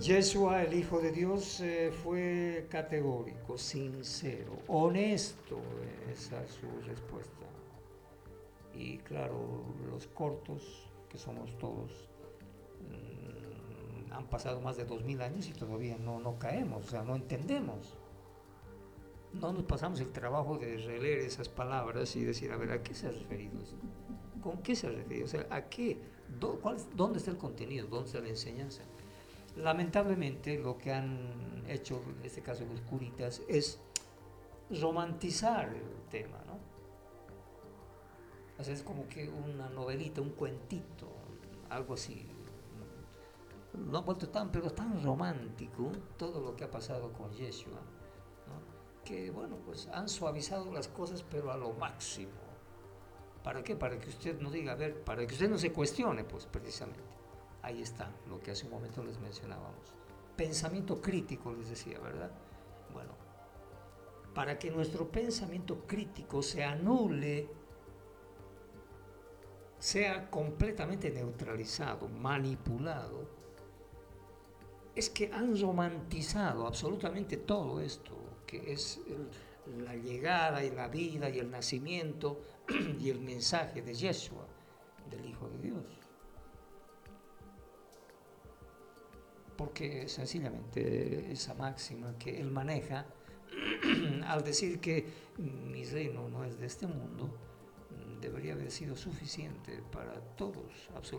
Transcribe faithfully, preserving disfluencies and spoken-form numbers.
Yeshua, el Hijo de Dios, eh, fue categórico, sincero, honesto, eh, esa es su respuesta. Y claro, los cortos, que somos todos, mmm, han pasado más de dos mil años y todavía no, no caemos, o sea, no entendemos. No nos pasamos el trabajo de releer esas palabras y decir, a ver, ¿a qué se ha referido eso? ¿Con qué se ha referido? O sea, ¿a qué? ¿Dó- cuál, ¿Dónde está el contenido? ¿Dónde está la enseñanza? Lamentablemente lo que han hecho, en este caso los curitas, es romantizar el tema, ¿no? O sea, es como que una novelita, un cuentito, algo así. No han vuelto tan, pero tan romántico todo lo que ha pasado con Yeshua, ¿no? Que bueno, pues han suavizado las cosas, pero a lo máximo. ¿Para qué? Para que usted no diga, a ver, para que usted no se cuestione, pues precisamente. Ahí está, lo que hace un momento les mencionábamos. Pensamiento crítico, les decía, ¿verdad? Bueno, para que nuestro pensamiento crítico se anule, sea completamente neutralizado, manipulado, es que han romantizado absolutamente todo esto, que es el, la llegada y la vida y el nacimiento y el mensaje de Yeshua, del Hijo de Dios. Porque sencillamente esa máxima que él maneja al decir que mi reino no es de este mundo, debería haber sido suficiente para todos, absolutamente.